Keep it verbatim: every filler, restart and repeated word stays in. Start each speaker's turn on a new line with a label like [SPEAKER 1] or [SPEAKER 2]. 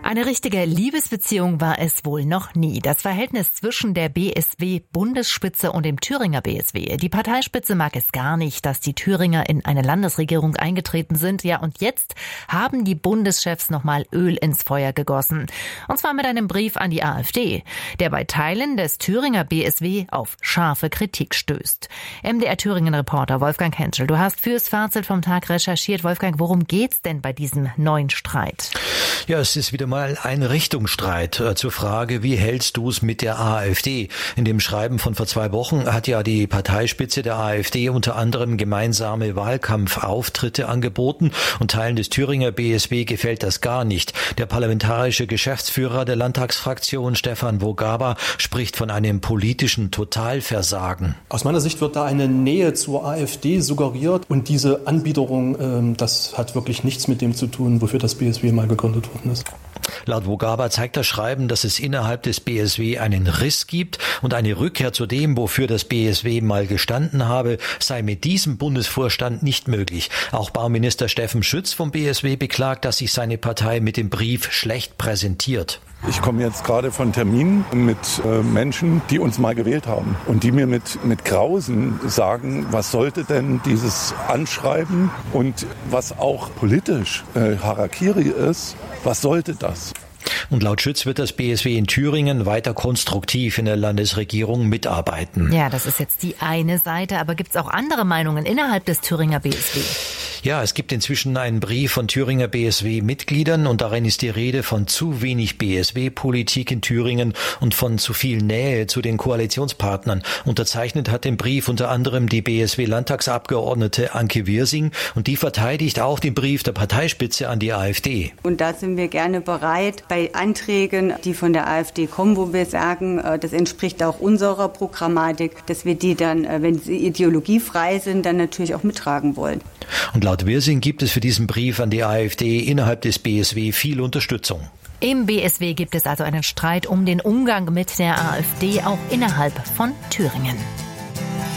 [SPEAKER 1] Eine richtige Liebesbeziehung war es wohl noch nie. Das Verhältnis zwischen der B S W-Bundesspitze und dem Thüringer B S W. Die Parteispitze mag es gar nicht, dass die Thüringer in eine Landesregierung eingetreten sind. Ja, und jetzt haben die Bundeschefs nochmal Öl ins Feuer gegossen. Und zwar mit einem Brief an die AfD, der bei Teilen des Thüringer B S W auf scharfe Kritik stößt. M D R-Thüringen-Reporter Wolfgang Henschel, du hast fürs Fazit vom Tag recherchiert. Wolfgang, worum geht's denn bei diesem neuen Streit?
[SPEAKER 2] Ja, es ist wieder mal ein Richtungsstreit äh, zur Frage, wie hältst du es mit der AfD? In dem Schreiben von vor zwei Wochen hat ja die Parteispitze der AfD unter anderem gemeinsame Wahlkampfauftritte angeboten und Teilen des Thüringer B S W gefällt das gar nicht. Der parlamentarische Geschäftsführer der Landtagsfraktion, Stefan Wogaba, spricht von einem politischen Totalversagen.
[SPEAKER 3] Aus meiner Sicht wird da eine Nähe zur AfD suggeriert und diese Anbiederung, äh, das hat wirklich nichts mit dem zu tun, wofür das B S W mal gegründet worden ist.
[SPEAKER 2] Laut Wogaba zeigt das Schreiben, dass es innerhalb des B S W einen Riss gibt und eine Rückkehr zu dem, wofür das B S W mal gestanden habe, sei mit diesem Bundesvorstand nicht möglich. Auch Bauminister Steffen Schütz vom B S W beklagt, dass sich seine Partei mit dem Brief schlecht präsentiert.
[SPEAKER 4] Ich komme jetzt gerade von Terminen mit äh, Menschen, die uns mal gewählt haben und die mir mit, mit Grausen sagen, was sollte denn dieses Anschreiben und was auch politisch äh, Harakiri ist, was sollte das?
[SPEAKER 2] Und laut Schütz wird das B S W in Thüringen weiter konstruktiv in der Landesregierung mitarbeiten.
[SPEAKER 1] Ja, das ist jetzt die eine Seite, aber gibt es auch andere Meinungen innerhalb des Thüringer B S W?
[SPEAKER 2] Ja, es gibt inzwischen einen Brief von Thüringer B S W-Mitgliedern und darin ist die Rede von zu wenig B S W-Politik in Thüringen und von zu viel Nähe zu den Koalitionspartnern. Unterzeichnet hat den Brief unter anderem die B S W-Landtagsabgeordnete Anke Wirsing und die verteidigt auch den Brief der Parteispitze an die AfD.
[SPEAKER 5] Und da sind wir gerne bereit, bei Anträgen, die von der AfD kommen, wo wir sagen, das entspricht auch unserer Programmatik, dass wir die dann, wenn sie ideologiefrei sind, dann natürlich auch mittragen wollen.
[SPEAKER 2] Und laut Wirsing gibt es für diesen Brief an die AfD innerhalb des B S W viel Unterstützung.
[SPEAKER 1] Im B S W gibt es also einen Streit um den Umgang mit der AfD, auch innerhalb von Thüringen.